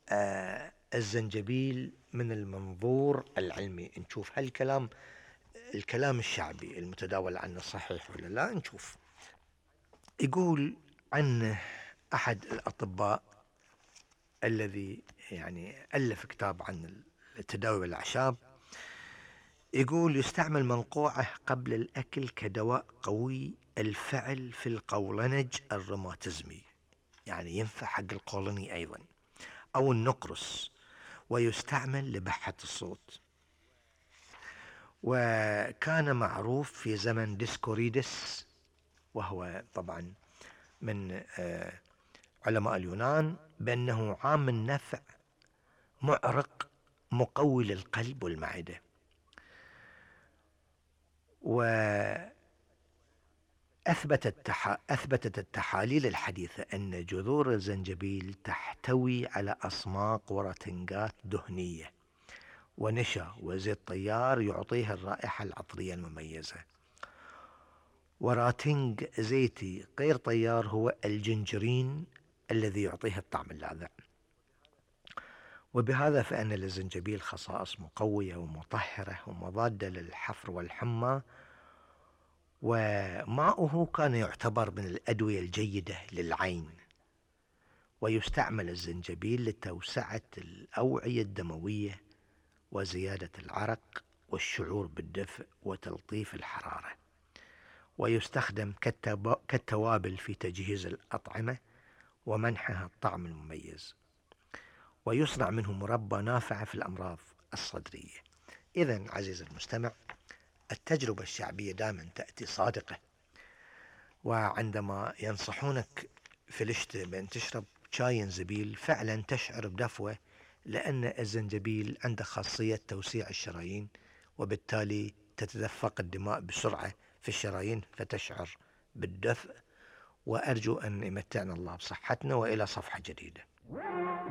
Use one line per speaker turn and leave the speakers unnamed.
الزنجبيل من المنظور العلمي، نشوف هالكلام الكلام الشعبي المتداول عنه صحيح ولا لا. نشوف. يقول عن أحد الأطباء الذي ألف كتاب عن التداوي بالأعشاب، يقول يستعمل منقوعه قبل الأكل كدواء قوي الفعل في القولنج الروماتيزمي، ينفع حق القولوني أيضا، أو النقرس، ويستعمل لبحة الصوت. وكان معروف في زمن ديسكوريدس، وهو طبعا من علماء اليونان، بأنه عام النفع، معرق، مقوي للقلب والمعدة. أثبتت التحاليل الحديثة أن جذور الزنجبيل تحتوي على أصماق ورتنجات دهنية ونشا وزيت طيار يعطيها الرائحة العطرية المميزة. وراتنج زيتي غير طيار هو الجنجرين الذي يعطيها الطعم اللاذع. وبهذا فإن للزنجبيل خصائص مقوية ومطهرة ومضادة للحفر والحمى، وماؤه كان يعتبر من الأدوية الجيدة للعين. ويستعمل الزنجبيل لتوسعة الأوعية الدموية وزيادة العرق والشعور بالدفء وتلطيف الحرارة. ويستخدم كالتوابل في تجهيز الأطعمة ومنحها الطعم المميز. ويصنع منه مربى نافعة في الأمراض الصدرية. إذن عزيز المستمع، التجربة الشعبية دائما تأتي صادقة. وعندما ينصحونك في الشتاء بأن تشرب شاي زنجبيل، فعلا تشعر بدفوة، لأن الزنجبيل عنده خاصية توسيع الشرايين، وبالتالي تتدفق الدماء بسرعة في الشرايين فتشعر بالدفء. وأرجو أن يمتعنا الله بصحتنا، وإلى صفحة جديدة.